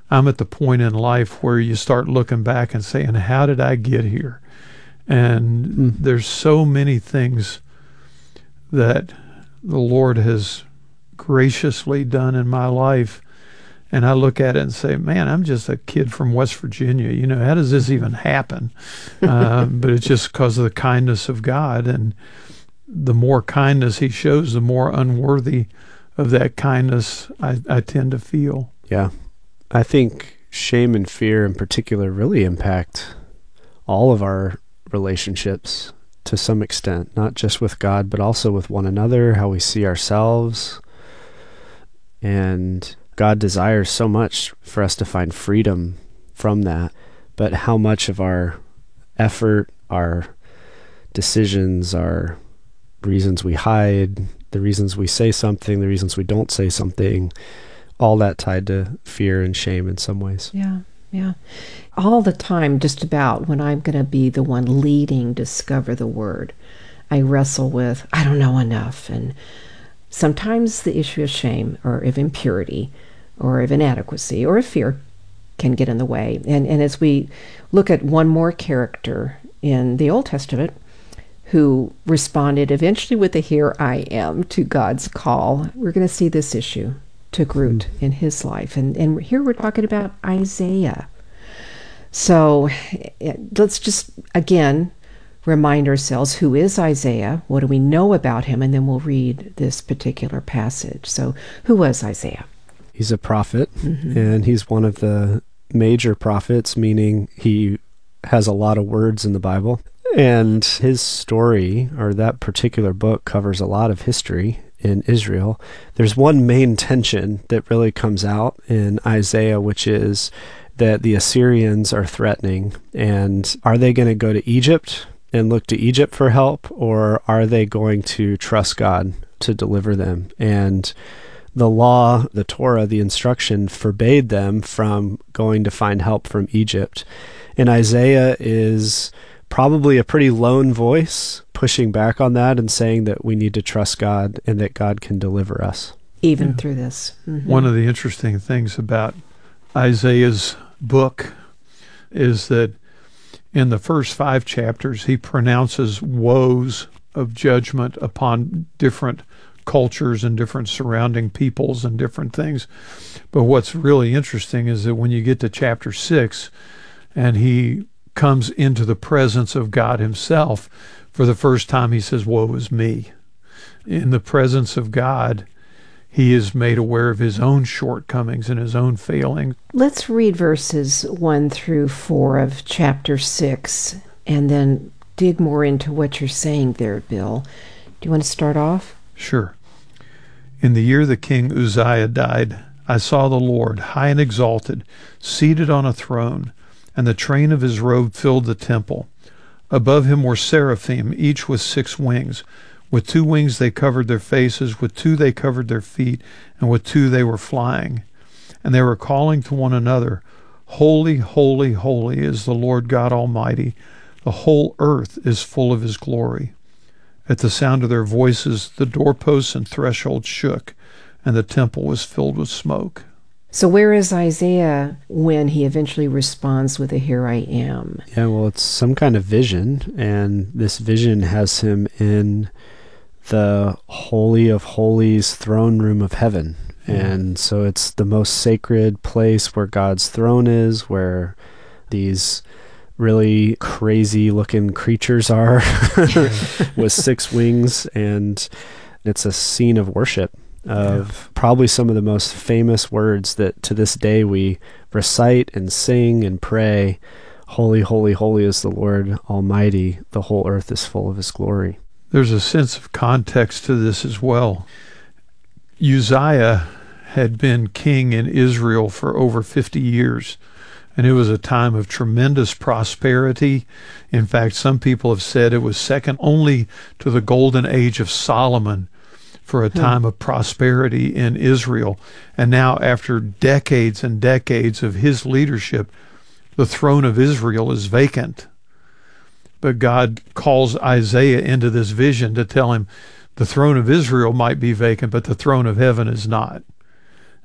I'm at the point in life where you start looking back and saying, how did I get here? And there's so many things that the Lord has graciously done in my life. And I look at it and say, man, I'm just a kid from West Virginia. You know, how does this even happen? But it's just because of the kindness of God. And the more kindness he shows, the more unworthy of that kindness I tend to feel. Yeah. I think shame and fear in particular really impact all of our relationships to some extent, not just with God, but also with one another, how we see ourselves. And God desires so much for us to find freedom from that, but how much of our effort, our decisions, our reasons we hide, the reasons we say something, the reasons we don't say something, all that tied to fear and shame in some ways. Yeah. All the time, just about, when I'm going to be the one leading Discover the Word, I wrestle with, I don't know enough. And sometimes the issue of shame or of impurity or of inadequacy or of fear can get in the way. And as we look at one more character in the Old Testament who responded eventually with a "Here I am" to God's call, we're going to see this issue took root in his life. And here we're talking about Isaiah. So let's just, again, remind ourselves, who is Isaiah? What do we know about him? And then we'll read this particular passage. So who was Isaiah? He's a prophet, and he's one of the major prophets, meaning he has a lot of words in the Bible. And his story, or that particular book, covers a lot of history in Israel. There's one main tension that really comes out in Isaiah, which is that the Assyrians are threatening. And are they going to go to Egypt and look to Egypt for help, or are they going to trust God to deliver them? And the law, the Torah, the instruction forbade them from going to find help from Egypt. And Isaiah is probably a pretty lone voice pushing back on that and saying that we need to trust God and that God can deliver us. Even through this. One of the interesting things about Isaiah's book is that in the first 5 chapters, he pronounces woes of judgment upon different cultures and different surrounding peoples and different things. But what's really interesting is that when you get to chapter 6 and he comes into the presence of God himself, for the first time he says, woe is me. In the presence of God, he is made aware of his own shortcomings and his own failings. Let's read verses 1 through 4 of chapter 6 and then dig more into what you're saying there, Bill. Do you want to start off? Sure. In the year the king Uzziah died, I saw the Lord, high and exalted, seated on a throne, and the train of his robe filled the temple. Above him were seraphim, each with 6 wings. With 2 wings they covered their faces, with 2 they covered their feet, and with 2 they were flying. And they were calling to one another, Holy, holy, holy is the Lord God Almighty. The whole earth is full of his glory. At the sound of their voices, the doorposts and thresholds shook, and the temple was filled with smoke. So where is Isaiah when he eventually responds with a "Here I am"? Yeah, well, it's some kind of vision, and this vision has him in the Holy of Holies throne room of heaven. And so it's the most sacred place where God's throne is, where these really crazy looking creatures are with 6 wings, and it's a scene of worship of probably some of the most famous words that to this day we recite and sing and pray. Holy, holy, holy is the Lord Almighty. The whole earth is full of his glory. There's a sense of context to this as well. Uzziah had been king in Israel for over 50 years, and it was a time of tremendous prosperity. In fact, some people have said it was second only to the golden age of Solomon for a time of prosperity in Israel. And now, after decades and decades of his leadership, the throne of Israel is vacant. But God calls Isaiah into this vision to tell him the throne of Israel might be vacant, but the throne of heaven is not.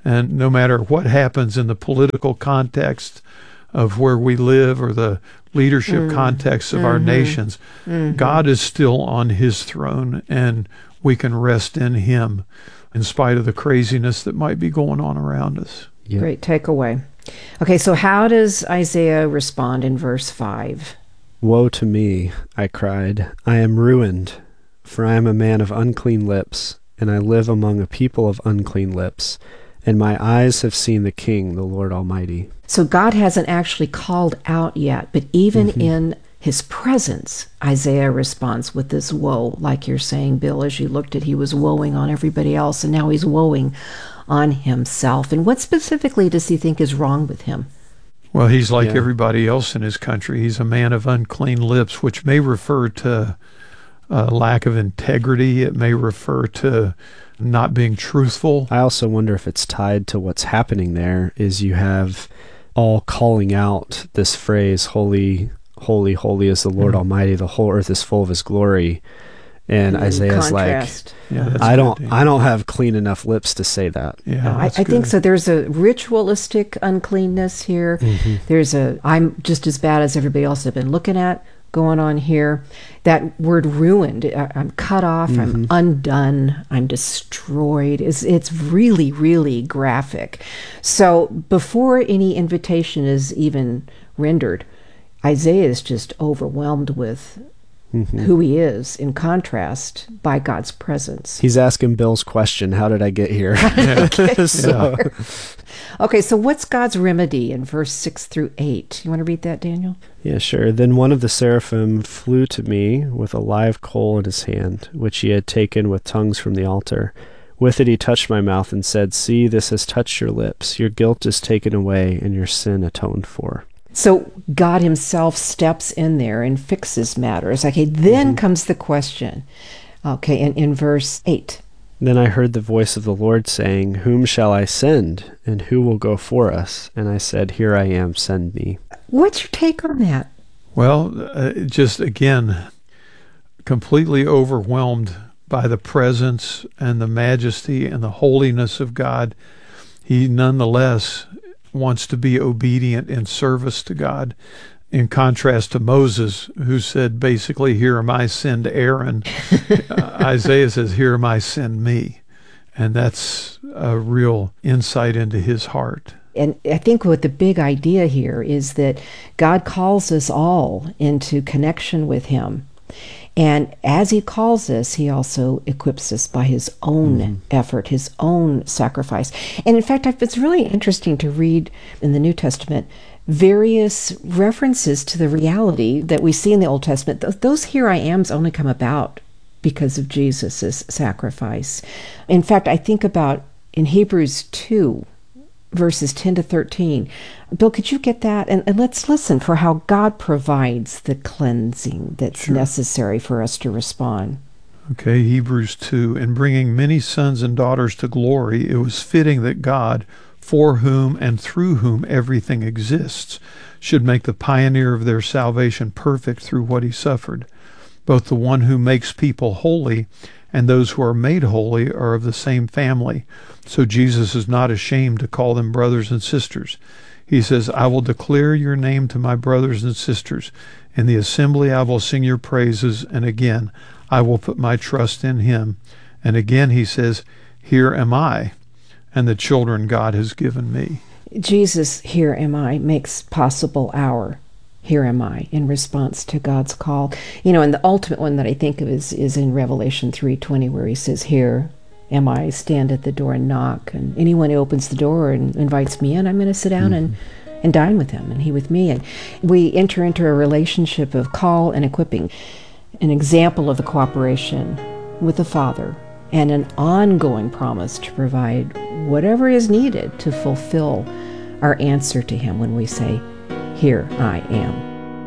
And no matter what happens in the political context of where we live or the leadership context of our nations, God is still on his throne, and we can rest in him in spite of the craziness that might be going on around us. Yep. Great takeaway. Okay, so how does Isaiah respond in verse 5? Woe to me, I cried. I am ruined, for I am a man of unclean lips, and I live among a people of unclean lips, and my eyes have seen the King, the Lord Almighty. So God hasn't actually called out yet, but even in his presence, Isaiah responds with this woe, like you're saying, Bill, as you looked at, he was woeing on everybody else, and now he's woeing on himself. And what specifically does he think is wrong with him? Well, he's like everybody else in his country. He's a man of unclean lips, which may refer to lack of integrity. It may refer to not being truthful. I also wonder if it's tied to what's happening there, is you have all calling out this phrase, holy, holy, holy is the Lord Almighty, the whole earth is full of his glory. And Isaiah's contrast. like, I don't have clean enough lips to say that. Yeah, I think so. There's a ritualistic uncleanness here. There's I'm just as bad as everybody else I've been looking at going on here. That word ruined, I'm cut off, I'm undone, I'm destroyed. It's really, really graphic. So before any invitation is even rendered, Isaiah is just overwhelmed with who he is, in contrast, by God's presence. He's asking Bill's question, how did I get here? Okay, so what's God's remedy in verse 6 through 8? You want to read that, Daniel? Yeah, sure. Then one of the seraphim flew to me with a live coal in his hand, which he had taken with tongues from the altar. With it he touched my mouth and said, See, this has touched your lips. Your guilt is taken away and your sin atoned for. So God himself steps in there and fixes matters. Okay, then comes the question. Okay, in verse 8. Then I heard the voice of the Lord saying, Whom shall I send, and who will go for us? And I said, Here I am, send me. What's your take on that? Well, just again, completely overwhelmed by the presence and the majesty and the holiness of God. He nonetheless wants to be obedient in service to God, in contrast to Moses, who said basically, Here am I, send Aaron. Isaiah says, Here am I, send me. And that's a real insight into his heart. And I think what the big idea here is that God calls us all into connection with him. And as he calls us, he also equips us by his own effort, his own sacrifice. And in fact, it's really interesting to read in the New Testament various references to the reality that we see in the Old Testament. Those here I ams only come about because of Jesus' sacrifice. In fact, I think about in Hebrews 2, verses 10 to 13. Bill, could you get that? And let's listen for how God provides the cleansing that's necessary for us to respond. Okay, Hebrews 2. In bringing many sons and daughters to glory, it was fitting that God, for whom and through whom everything exists, should make the pioneer of their salvation perfect through what he suffered. Both the one who makes people holy and those who are made holy are of the same family. So Jesus is not ashamed to call them brothers and sisters. He says, I will declare your name to my brothers and sisters. In the assembly I will sing your praises, and again I will put my trust in him. And again he says, Here am I, and the children God has given me. Jesus, here am I, makes possible our here am I in response to God's call. You know, and the ultimate one that I think of is in Revelation 3:20, where he says, Here am I, stand at the door and knock. And anyone who opens the door and invites me in, I'm going to sit down and dine with him and he with me. And we enter into a relationship of call and equipping, an example of the cooperation with the Father, and an ongoing promise to provide whatever is needed to fulfill our answer to him when we say, Here I am.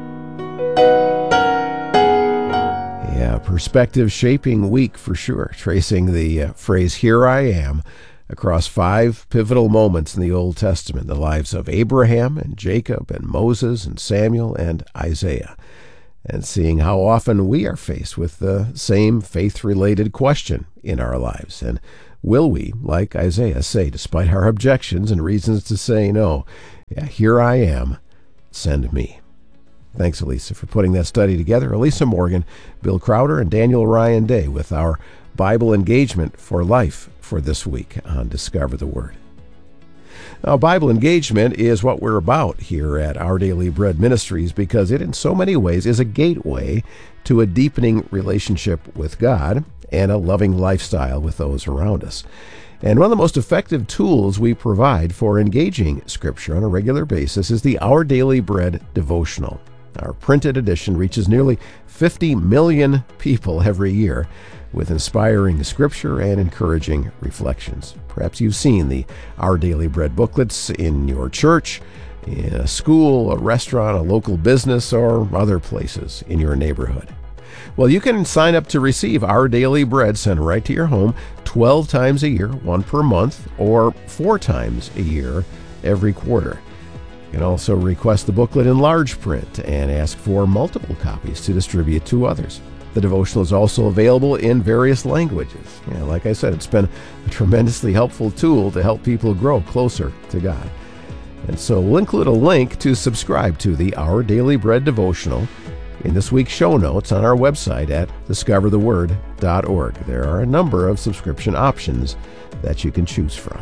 Yeah, perspective shaping week for sure, tracing the phrase Here I Am across 5 pivotal moments in the Old Testament, the lives of Abraham and Jacob and Moses and Samuel and Isaiah, and seeing how often we are faced with the same faith-related question in our lives. And Will we, like Isaiah, say, despite our objections and reasons to say no, yeah, here I am, send me? Thanks, Elisa, for putting that study together. Elisa Morgan, Bill Crowder, and Daniel Ryan Day with our Bible engagement for life for this week on Discover the Word. Now, Bible engagement is what we're about here at Our Daily Bread Ministries because it, in so many ways, is a gateway to a deepening relationship with God and a loving lifestyle with those around us. And one of the most effective tools we provide for engaging Scripture on a regular basis is the Our Daily Bread devotional. Our printed edition reaches nearly 50 million people every year with inspiring Scripture and encouraging reflections. Perhaps you've seen the Our Daily Bread booklets in your church, in a school, a restaurant, a local business, or other places in your neighborhood. Well, you can sign up to receive Our Daily Bread sent right to your home 12 times a year, one per month, or 4 times a year every quarter. You can also request the booklet in large print and ask for multiple copies to distribute to others. The devotional is also available in various languages. Like I said, it's been a tremendously helpful tool to help people grow closer to God. And so we'll include a link to subscribe to the Our Daily Bread devotional in this week's show notes on our website at discovertheword.org. There are a number of subscription options that you can choose from.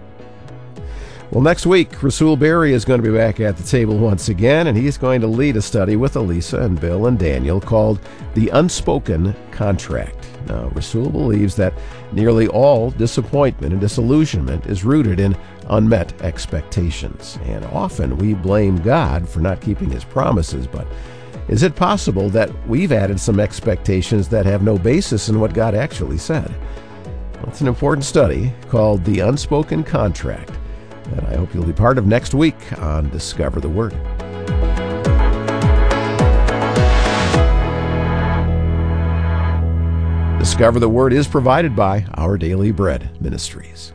Well, next week, Rasul Berry is going to be back at the table once again, and he's going to lead a study with Elisa and Bill and Daniel called The Unspoken Contract. Now, Rasul believes that nearly all disappointment and disillusionment is rooted in unmet expectations, and often we blame God for not keeping his promises, but is it possible that we've added some expectations that have no basis in what God actually said? Well, it's an important study called The Unspoken Contract that I hope you'll be part of next week on Discover the Word. Discover the Word is provided by Our Daily Bread Ministries.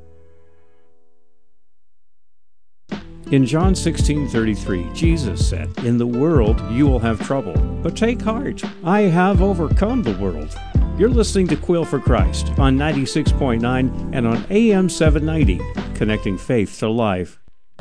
In John 16:33, Jesus said, "In the world you will have trouble, but take heart, I have overcome the world." You're listening to Quill for Christ on 96.9 and on AM 790, connecting faith to life.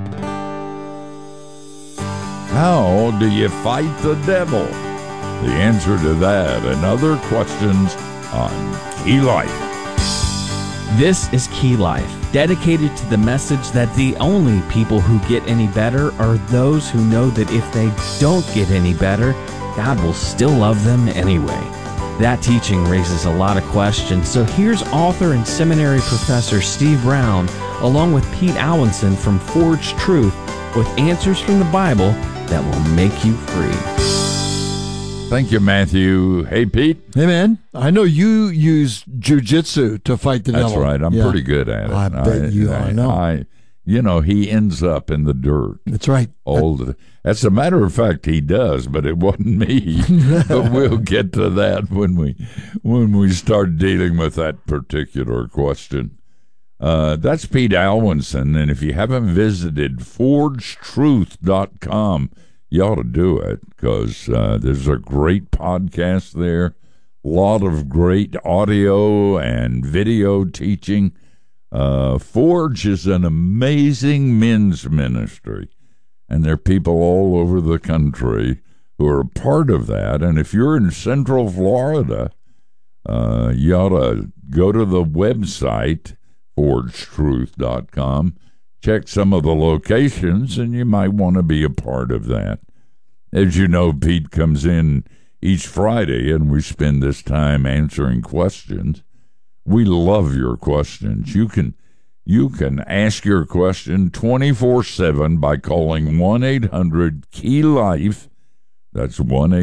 How do you fight the devil? The answer to that and other questions on Key Life. This is Key Life, dedicated to the message that the only people who get any better are those who know that if they don't get any better, God will still love them anyway. That teaching raises a lot of questions, so here's author and seminary professor Steve Brown, along with Pete Alwinson from Forged Truth, with answers from the Bible that will make you free. Thank you, Matthew. Hey, Pete. Hey, man. I know you use jujitsu to fight the devil. That's right. I'm pretty good at it. I bet you are. I know. He ends up in the dirt. That's right. As a matter of fact, he does, but it wasn't me. But we'll get to that when we start dealing with that particular question. That's Pete Alwinson, and if you haven't visited forgedtruth.com, you ought to do it, because there's a great podcast there, a lot of great audio and video teaching. Forge is an amazing men's ministry, and there are people all over the country who are a part of that. And if you're in Central Florida, you ought to go to the website, forgedtruth.com, check some of the locations, and you might want to be a part of that. As you know, Pete comes in each Friday, and we spend this time answering questions. We love your questions. You can ask your question 24/7 by calling 1-800-KEY-LIFE. That's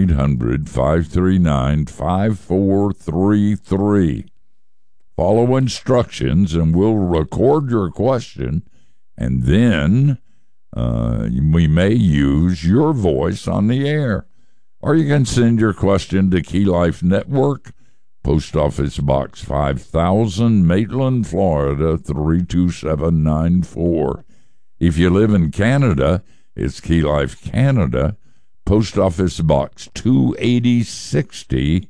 1-800-539-5433. Follow instructions, and we'll record your question, and then we may use your voice on the air. Or you can send your question to Key Life Network, Post Office Box 5000, Maitland, Florida, 32794. If you live in Canada, it's Key Life Canada, Post Office Box 28060,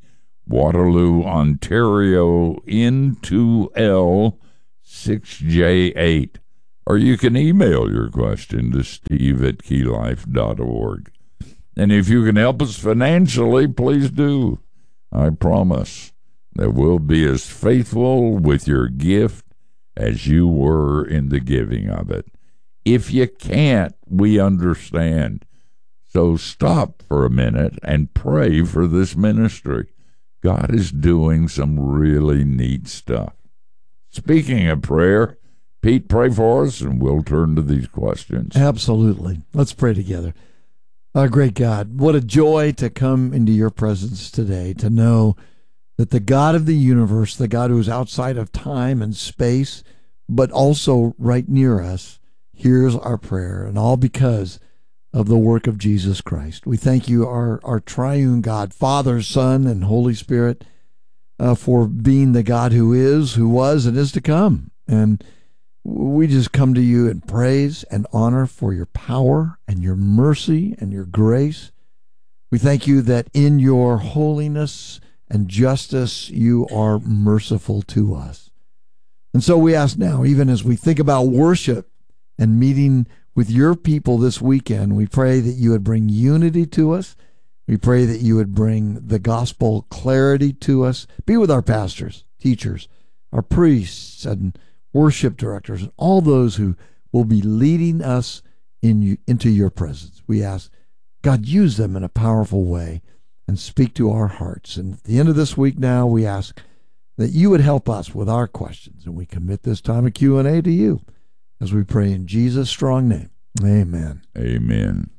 Waterloo, Ontario, N2L 6J8. Or you can email your question to steve@keylife.org. And if you can help us financially, please do. I promise that we'll be as faithful with your gift as you were in the giving of it. If you can't, we understand. So stop for a minute and pray for this ministry. God is doing some really neat stuff. Speaking of prayer, Pete, pray for us, and we'll turn to these questions. Absolutely. Let's pray together. Great God, what a joy to come into your presence today, to know that the God of the universe, the God who is outside of time and space, but also right near us, hears our prayer, and all because of the work of Jesus Christ. We thank you, our triune God, Father, Son, and Holy Spirit, for being the God who is, who was, and is to come. And we just come to you in praise and honor for your power and your mercy and your grace. We thank you that in your holiness and justice, you are merciful to us. And so we ask now, even as we think about worship and meeting with your people this weekend, we pray that you would bring unity to us. We pray that you would bring the gospel clarity to us. Be with our pastors, teachers, our priests, and worship directors, and all those who will be leading us into your presence. We ask, God, use them in a powerful way and speak to our hearts. And at the end of this week now, we ask that you would help us with our questions, and we commit this time of Q&A to you as we pray in Jesus' strong name. Amen. Amen.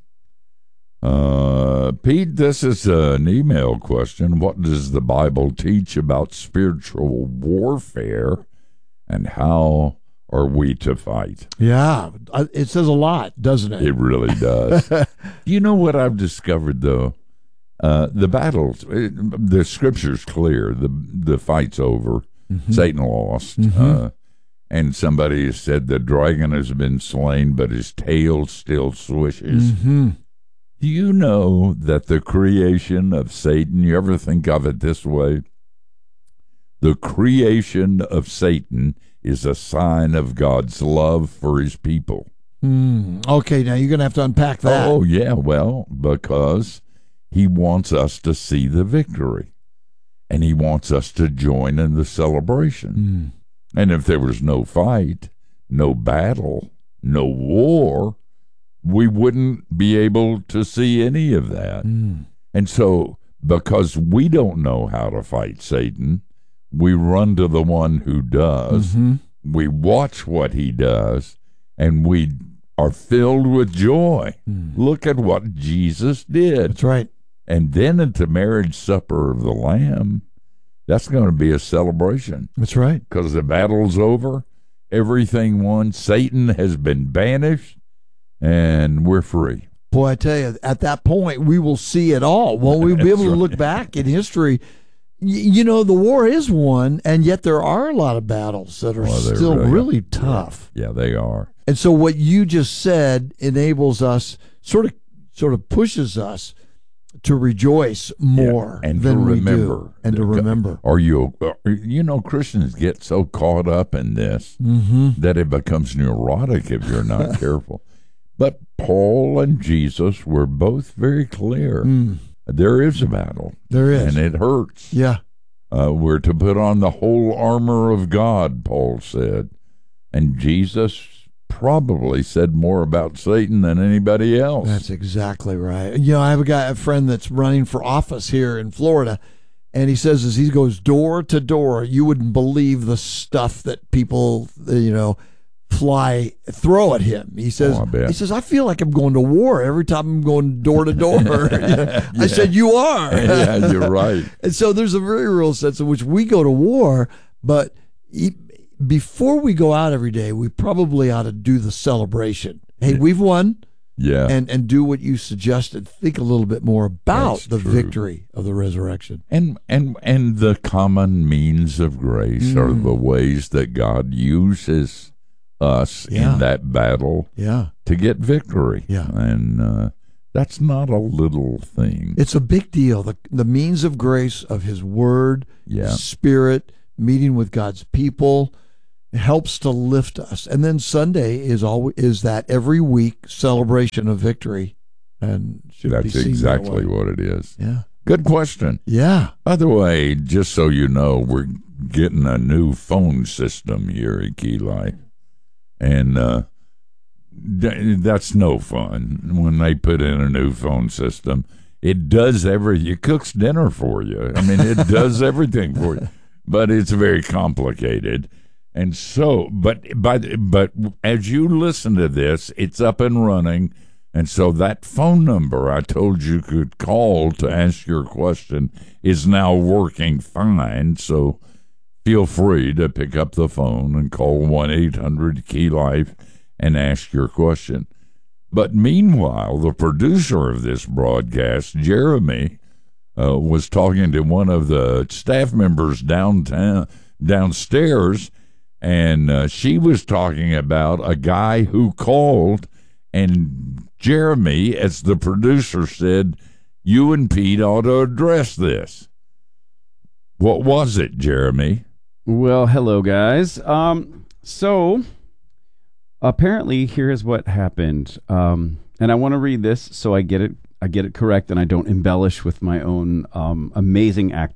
Pete, this is an email question. What does the Bible teach about spiritual warfare, and how are we to fight? Yeah, it says a lot, doesn't it? It really does. You know what I've discovered, though? The battles, the scripture's clear. The fight's over. Mm-hmm. Satan lost. Mm-hmm. And somebody said the dragon has been slain, but his tail still swishes. Mm-hmm. Do you know that the creation of Satan, you ever think of it this way? The creation of Satan is a sign of God's love for his people. Okay, now you're going to have to unpack that. Oh, yeah, well, because he wants us to see the victory, and he wants us to join in the celebration. And if there was no fight, no battle, no war, we wouldn't be able to see any of that. And so, because we don't know how to fight Satan, we run to the one who does. Mm-hmm. We watch what he does, and we are filled with joy. Look at what Jesus did. That's right. And then at the marriage supper of the Lamb, that's going to be a celebration. That's right. Because the battle's over, everything won, Satan has been banished, and we're free. Boy, I tell you, at that point, we will see it all. Won't we be able to look back in history? You know, the war is won, and yet there are a lot of battles that are still really tough. Yeah, they are. And so what you just said enables us, sort of pushes us to rejoice more and than to remember. We do. And to remember. Christians get so caught up in this that it becomes neurotic if you're not careful. But Paul and Jesus were both very clear. There is a battle. There is. And it hurts. Yeah. We're to put on the whole armor of God, Paul said. And Jesus probably said more about Satan than anybody else. That's exactly right. You know, I have a friend that's running for office here in Florida, and he says as he goes door to door, you wouldn't believe the stuff that people, throw at him. He says, I feel like I'm going to war every time I'm going door to door. I said, you are. Yeah, you're right. And so there's a very real sense in which we go to war, but before we go out every day, we probably ought to do the celebration. Hey, we've won. Yeah. And do what you suggested. Think a little bit more about the victory of the resurrection. And the common means of grace are the ways that God uses us in that battle to get victory. Yeah. And That's not a little thing. It's a big deal. The means of grace of His Word, Yeah. His Spirit, meeting with God's people, helps to lift us. And then Sunday is that every week celebration of victory, and should be That's seen that exactly way. what it is. Yeah. Good question. Yeah. By the way, just so you know, we're getting a new phone system here at Key Life. And that's no fun when they put in a new phone system. It does it cooks dinner for you. I mean, it does everything for you, but it's very complicated. And so, but as you listen to this, it's up and running. And so that phone number I told you could call to ask your question is now working fine. So feel free to pick up the phone and call 1-800-KEY-LIFE and ask your question. But meanwhile, the producer of this broadcast, Jeremy, was talking to one of the staff members downstairs, and she was talking about a guy who called, and Jeremy, as the producer, said, "You and Pete ought to address this." What was it, Jeremy? Well, hello, guys. So apparently, here's what happened. And I want to read this so I get it correct, and I don't embellish with my own amazing act.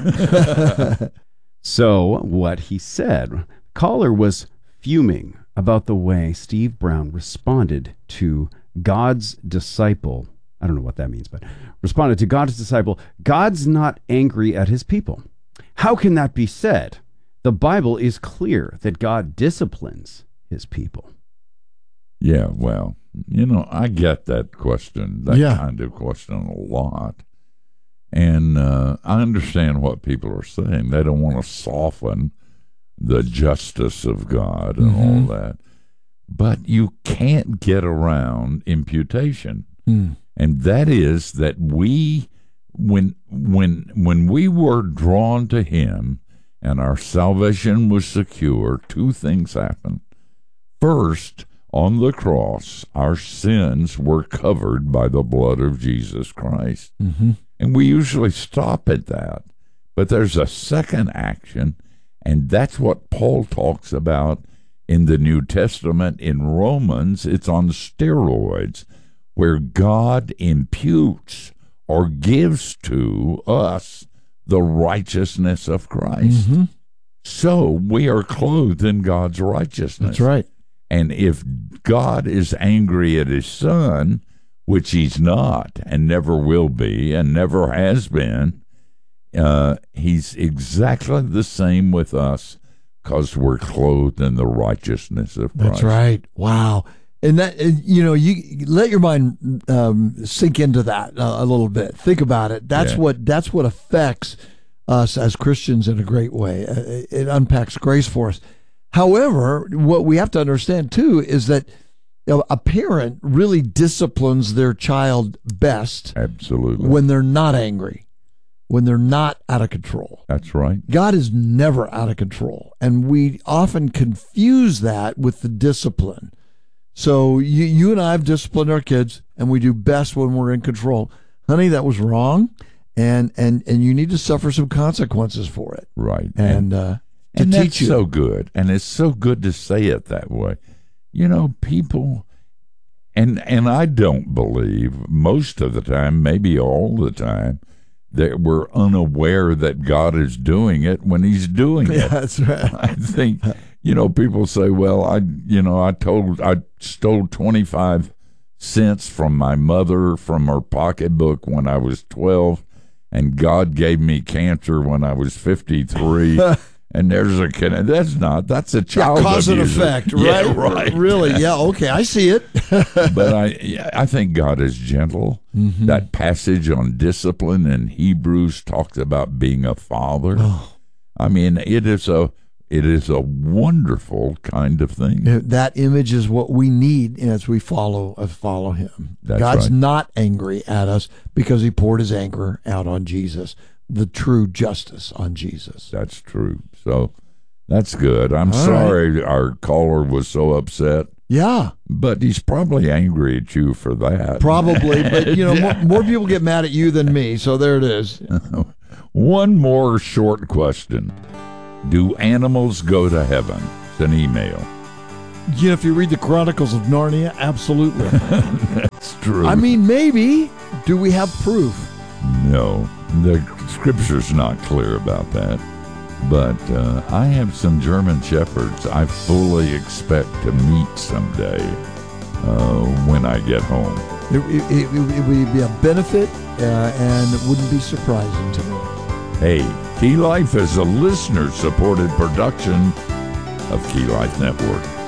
So what he said, caller was fuming about the way Steve Brown responded to God's disciple. I don't know what that means, but responded to God's disciple. God's not angry at his people. How can that be said? The Bible is clear that God disciplines his people. Yeah, well, I get that question, kind of question a lot. And I understand what people are saying. They don't want to soften the justice of God and all that. But you can't get around imputation. And that is that when we were drawn to him and our salvation was secure, two things happened. First, on the cross, our sins were covered by the blood of Jesus Christ. And we usually stop at that. But there's a second action, and that's what Paul talks about in the New Testament. In Romans, it's on steroids, where God imputes or gives to us the righteousness of Christ. So we are clothed in God's righteousness. That's right. And if God is angry at his son, which he's not and never will be and never has been, he's exactly the same with us because we're clothed in the righteousness of Christ. That's right. Wow. And that, you let your mind sink into that a little bit. Think about it. That's what affects us as Christians in a great way. It unpacks grace for us. However, what we have to understand too is that a parent really disciplines their child best. Absolutely. When they're not angry, when they're not out of control. That's right. God is never out of control, and we often confuse that with the discipline. So you and I have disciplined our kids, and we do best when we're in control. Honey, that was wrong, and you need to suffer some consequences for it. Right. And that's teach you. So good, and it's so good to say it that way. People, and I don't believe most of the time, maybe all the time, that we're unaware that God is doing it when he's doing it. That's right. I think, people say, well, I stole 25 cents from my mother from her pocketbook when I was 12, and God gave me cancer when I was 53. And there's that's a child cause and abuser. effect, right? Yeah, right. Really? Yeah, okay, I see it. But I think God is gentle. That passage on discipline in Hebrews talks about being a father. I mean, it is a wonderful kind of thing. That image is what we need as we follow him. That's God's right. not angry at us because he poured his anger out on Jesus, the true justice on Jesus. That's true. So that's good. I'm All sorry our caller was so upset. Yeah, But he's probably angry at you for that. probably. But, more people get mad at you than me, so there it is. One more short question. Do animals go to heaven? It's an email. If you read the Chronicles of Narnia, absolutely. That's true. I mean, maybe. Do we have proof? No, the scripture's not clear about that. But I have some German shepherds I fully expect to meet someday when I get home. It would be a benefit, and it wouldn't be surprising to me. Hey, Key Life is a listener-supported production of Key Life Network.